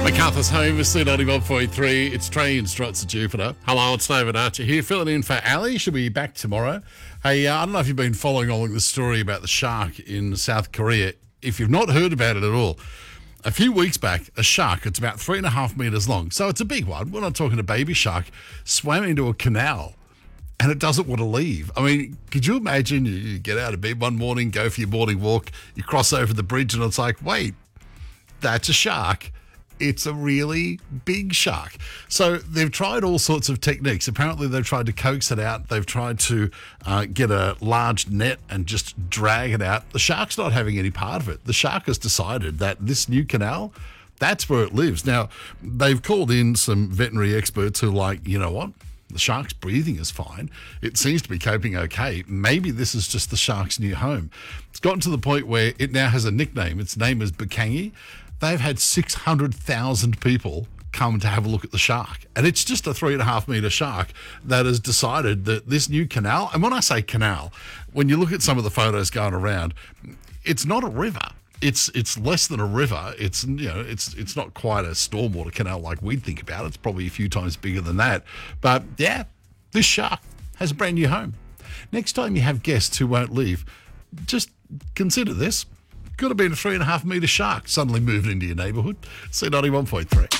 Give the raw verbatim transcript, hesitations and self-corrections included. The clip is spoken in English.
MacArthur's home is C ninety-one point three. It's Train Struts of Jupiter. Hello, it's David Archer here, filling in for Ali. She'll be back tomorrow. Hey, uh, I don't know if you've been following along the story about the shark in South Korea. If you've not heard about it at all, a few weeks back, a shark, it's about three and a half metres long, so it's a big one. We're not talking a baby shark, swam into a canal and it doesn't want to leave. I mean, could you imagine you, you get out of bed one morning, go for your morning walk, you cross over the bridge and it's like, wait, that's a shark. It's a really big shark. So they've tried all sorts of techniques. Apparently they've tried to coax it out. They've tried to uh, get a large net and just drag it out. The shark's not having any part of it. The shark has decided that this new canal, that's where it lives. Now, they've called in some veterinary experts who are like, you know what? The shark's breathing is fine. It seems to be coping okay. Maybe this is just the shark's new home. It's gotten to the point where it now has a nickname. Its name is Bakangi. They've had six hundred thousand people come to have a look at the shark. And it's just a three and a half metre shark that has decided that this new canal, and when I say canal, when you look at some of the photos going around, it's not a river. It's it's less than a river. It's you know it's it's not quite a stormwater canal like we'd think about. It's probably a few times bigger than that. But yeah, this shark has a brand new home. Next time you have guests who won't leave, just consider this. Could have been a three and a half metre shark suddenly moved into your neighbourhood. C ninety-one point three.